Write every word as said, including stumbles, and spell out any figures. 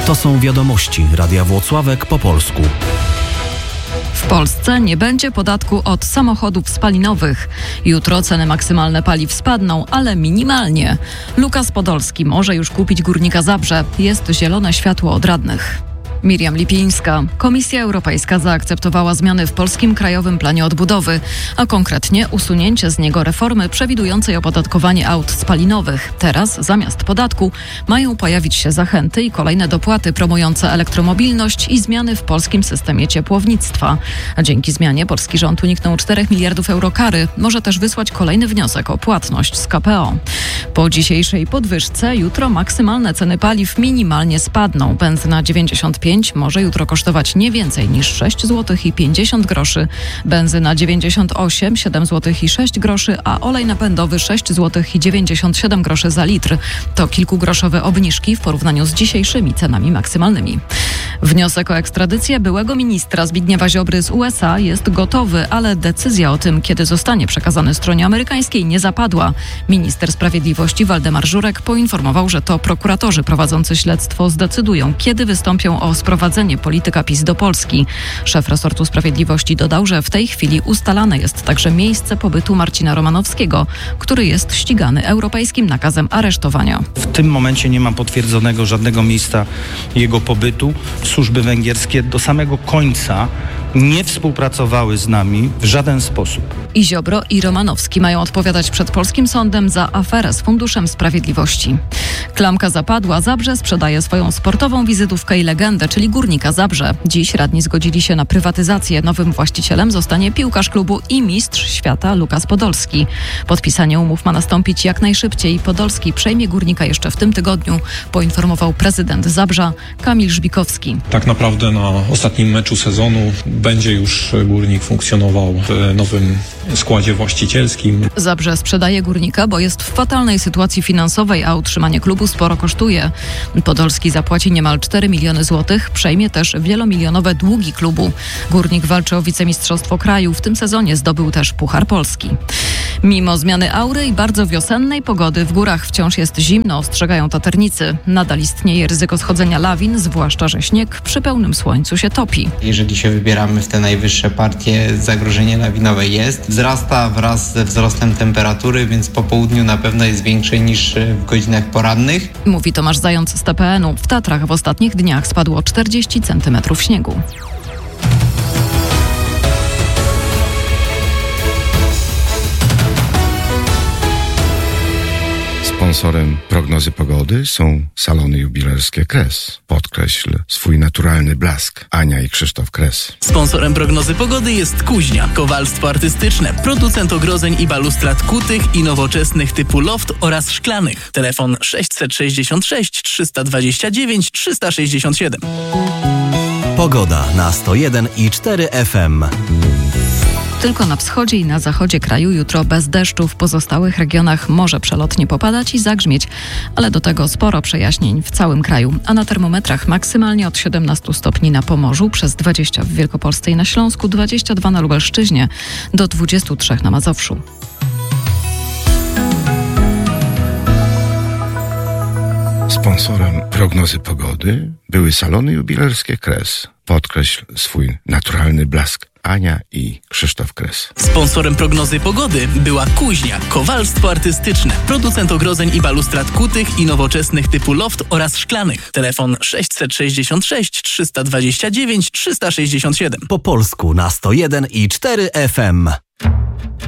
To są wiadomości Radia Włocławek po polsku. W Polsce nie będzie podatku od samochodów spalinowych. Jutro ceny maksymalne paliw spadną, ale minimalnie. Lukas Podolski może już kupić Górnika Zabrze. Jest zielone światło od radnych. Miriam Lipińska. Komisja Europejska zaakceptowała zmiany w Polskim Krajowym Planie Odbudowy, a konkretnie usunięcie z niego reformy przewidującej opodatkowanie aut spalinowych. Teraz zamiast podatku mają pojawić się zachęty i kolejne dopłaty promujące elektromobilność i zmiany w polskim systemie ciepłownictwa. A dzięki zmianie polski rząd uniknął czterech miliardów euro kary. Może też wysłać kolejny wniosek o płatność z K P O. Po dzisiejszej podwyżce jutro maksymalne ceny paliw minimalnie spadną. Benzyna dziewięćdziesiąt pięć może jutro kosztować nie więcej niż sześć złotych i pięćdziesiąt groszy, benzyna dziewięćdziesiąt osiem, siedem złotych i sześć groszy, a olej napędowy sześć złotych i dziewięćdziesiąt siedem groszy za litr. To kilkugroszowe obniżki w porównaniu z dzisiejszymi cenami maksymalnymi. Wniosek o ekstradycję byłego ministra Zbigniewa Ziobry z U S A jest gotowy, ale decyzja o tym, kiedy zostanie przekazany stronie amerykańskiej, nie zapadła. Minister Sprawiedliwości Waldemar Żurek poinformował, że to prokuratorzy prowadzący śledztwo zdecydują, kiedy wystąpią o sprowadzenie polityka PiS do Polski. Szef resortu sprawiedliwości dodał, że w tej chwili ustalane jest także miejsce pobytu Marcina Romanowskiego, który jest ścigany europejskim nakazem aresztowania. W tym momencie nie mam potwierdzonego żadnego miejsca jego pobytu. Służby węgierskie do samego końca nie współpracowały z nami w żaden sposób. I Ziobro, i Romanowski mają odpowiadać przed polskim sądem za aferę z Funduszem Sprawiedliwości. Klamka zapadła. Zabrze sprzedaje swoją sportową wizytówkę i legendę, czyli Górnika Zabrze. Dziś radni zgodzili się na prywatyzację. Nowym właścicielem zostanie piłkarz klubu i mistrz świata Lukas Podolski. Podpisanie umów ma nastąpić jak najszybciej. Podolski przejmie Górnika jeszcze w tym tygodniu, poinformował prezydent Zabrza Kamil Żbikowski. Tak naprawdę na ostatnim meczu sezonu będzie już Górnik funkcjonował w nowym składzie właścicielskim. Zabrze sprzedaje Górnika, bo jest w fatalnej sytuacji finansowej, a utrzymanie klubu sporo kosztuje. Podolski zapłaci niemal cztery miliony złotych, przejmie też wielomilionowe długi klubu. Górnik walczy o wicemistrzostwo kraju. W tym sezonie zdobył też Puchar Polski. Mimo zmiany aury i bardzo wiosennej pogody w górach wciąż jest zimno, ostrzegają taternicy. Nadal istnieje ryzyko schodzenia lawin, zwłaszcza że śnieg przy pełnym słońcu się topi. Jeżeli się wybieramy w te najwyższe partie, zagrożenie lawinowe jest. Wzrasta wraz ze wzrostem temperatury, więc po południu na pewno jest większe niż w godzinach porannych. Mówi Tomasz Zając z T P N u. W Tatrach w ostatnich dniach spadło czterdzieści centymetrów śniegu. Sponsorem prognozy pogody są salony jubilerskie Kres. Podkreśl swój naturalny blask. Ania i Krzysztof Kres. Sponsorem prognozy pogody jest Kuźnia. Kowalstwo artystyczne. Producent ogrodzeń i balustrad kutych i nowoczesnych typu loft oraz szklanych. Telefon sześćset sześćdziesiąt sześć trzysta dwadzieścia dziewięć trzysta sześćdziesiąt siedem. Pogoda na sto jeden i cztery F M. Tylko na wschodzie i na zachodzie kraju jutro bez deszczu. W pozostałych regionach może przelotnie popadać i zagrzmieć, ale do tego sporo przejaśnień w całym kraju. A na termometrach maksymalnie od siedemnastu stopni na Pomorzu, przez dwadzieścia w Wielkopolsce i na Śląsku, dwadzieścia dwa na Lubelszczyźnie, do dwudziestu trzech na Mazowszu. Sponsorem prognozy pogody były salony jubilerskie Kres. Podkreśl swój naturalny blask. Ania i Krzysztof Kres. Sponsorem prognozy pogody była Kuźnia. Kowalstwo artystyczne. Producent ogrodzeń i balustrad kutych i nowoczesnych typu loft oraz szklanych. Telefon sześćset sześćdziesiąt sześć trzysta dwadzieścia dziewięć trzysta sześćdziesiąt siedem. Po polsku na sto jeden i cztery F M.